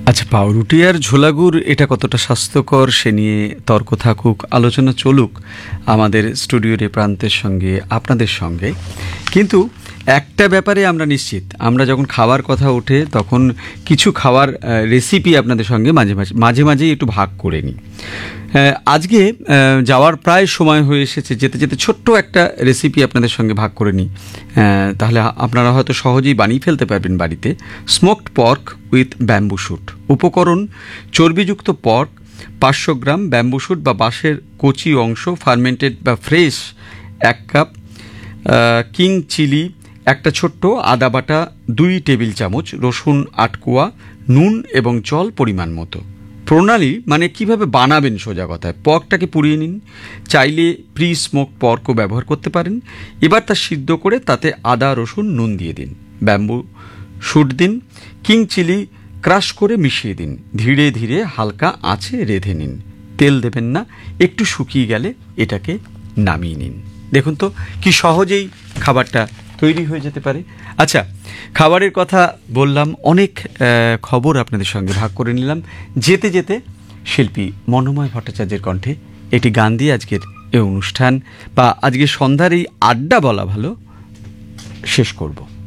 আচ্ছা, পাউরুটি আর ঝোলাগুড় এটা কতটা স্বাস্থ্যকর সে নিয়ে তর্ক থাকুক, আলোচনা চলুক আমাদের স্টুডিওর এ প্রান্তের সঙ্গে, আপনাদের সঙ্গে। কিন্তু একটা ব্যাপারে আমরা নিশ্চিত, আমরা যখন খাওয়ার কথা ওঠে তখন কিছু খাওয়ার রেসিপি আপনাদের সঙ্গে মাঝে মাঝেই একটু ভাগ করে নিই। আজকে যাওয়ার প্রায় সময় হয়ে এসেছে, যেতে যেতে ছোট্ট একটা রেসিপি আপনাদের সঙ্গে ভাগ করে নিই। তাহলে আপনারা হয়তো সহজেই বানিয়ে ফেলতে পারবেন বাড়িতে। Smoked pork with bamboo shoot. উপকরণ: চর্বিযুক্ত পর্ক 500 গ্রাম, ব্যাম্বু শুট বা বাঁশের কচি অংশ ফার্মেন্টেড বা ফ্রেশ 1 কাপ, কিং চিলি একটা ছোট্ট, আদা বাটা 2 টেবিল চামচ, রসুন 8 কোয়া, নুন এবং জল পরিমাণ মতো। প্রণালী মানে কিভাবে বানাবেন, সোজা কথায় পর্কটাকে পুড়িয়ে নিন। চাইলে প্রি স্মোক পর্কও ব্যবহার করতে পারেন। এবার তা সিদ্ধ করে তাতে আদা, রসুন, নুন দিয়ে দিন। ব্যাম্বু শুট দিন। কিং চিলি ক্রাশ করে মিশিয়ে দিন। ধীরে ধীরে হালকা আঁচে রেঁধে নিন। তেল দেবেন না, একটু শুকিয়ে গেলে এটাকে নামিয়ে নিন। দেখুন তো কি সহজেই খাবারটা তৈরি হয়ে যেতে পারে। আচ্ছা, খাবারের কথা বললাম, অনেক খবর আপনাদের সঙ্গে ভাগ করে নিলাম। যেতে যেতে শিল্পী মনোময় ভট্টাচার্যের কণ্ঠে একটি গান দিয়ে আজকের এই অনুষ্ঠান বা আজকের সন্ধ্যার এই আড্ডা বলা ভালো শেষ করব।